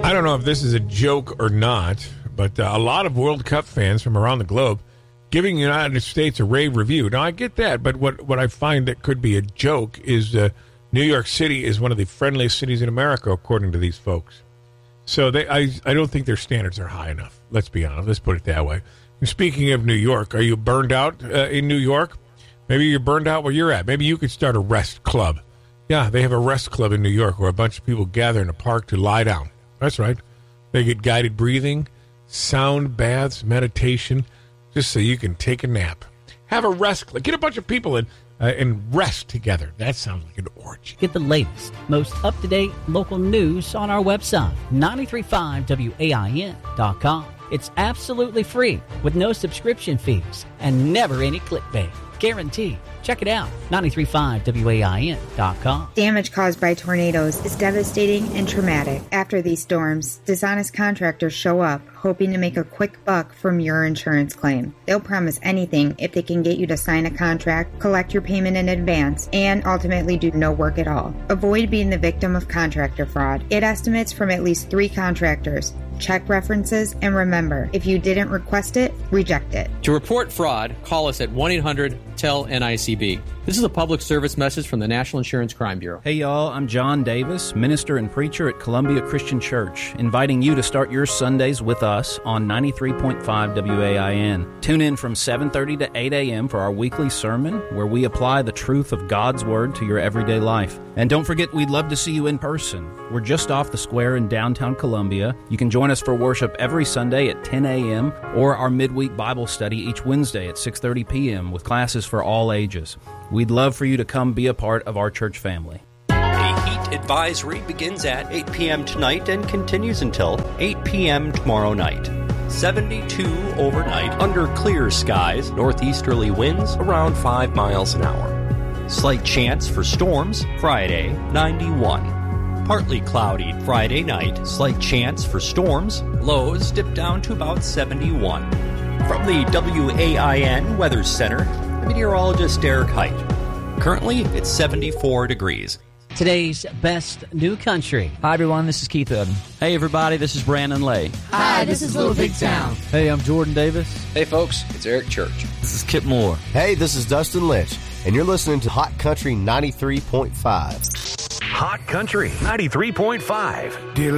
I don't know if this is a joke or not, but a lot of World Cup fans from around the globe giving the United States a rave review. Now, I get that, but what I find that could be a joke is New York City is one of the friendliest cities in America, according to these folks. So I don't think their standards are high enough. Let's be honest. Let's put it that way. And speaking of New York, are you burned out in New York? Maybe you're burned out where you're at. Maybe you could start a rest club. Yeah, they have a rest club in New York where a bunch of people gather in a park to lie down. That's right. They get guided breathing, sound baths, meditation, just so you can take a nap. Have a rest club. Get a bunch of people in and rest together. That sounds like an orgy. Get the latest, most up-to-date local news on our website, 935wain.com. It's absolutely free with no subscription fees and never any clickbait. Guaranteed. Check it out, 935wain.com. Damage caused by tornadoes is devastating and traumatic. After these storms, dishonest contractors show up, hoping to make a quick buck from your insurance claim. They'll promise anything if they can get you to sign a contract, collect your payment in advance, and ultimately do no work at all. Avoid being the victim of contractor fraud. Get estimates from at least 3 contractors. Check references, and remember, if you didn't request it, reject it. To report fraud, call us at 1-800-TEL-NICB. This is a public service message from the National Insurance Crime Bureau. Hey y'all, I'm John Davis, minister and preacher at Columbia Christian Church, inviting you to start your Sundays with us on 93.5 WAIN. Tune in from 7:30 to 8 a.m. for our weekly sermon, where we apply the truth of God's Word to your everyday life. And don't forget, we'd love to see you in person. We're just off the square in downtown Columbia. You can join us for worship every Sunday at 10 a.m. or our midweek Bible study each Wednesday at 6:30 p.m. with classes for all ages. We'd love for you to come be a part of our church family. A heat advisory begins at 8 p.m. tonight and continues until 8 p.m. tomorrow night. 72 overnight under clear skies, northeasterly winds around 5 miles an hour. Slight chance for storms Friday, 91. Partly cloudy Friday night, slight chance for storms, lows dip down to about 71. From the WAIN Weather Center, meteorologist Derek Height. Currently, it's 74 degrees. Today's best new country. Hi, everyone. This is Keith Udden. Hey, everybody. This is Brandon Lay. Hi, this is Little Big Town. Hey, I'm Jordan Davis. Hey, folks. It's Eric Church. This is Kip Moore. Hey, this is Dustin Lynch, and you're listening to Hot Country 93.5. Hot Country 93.5.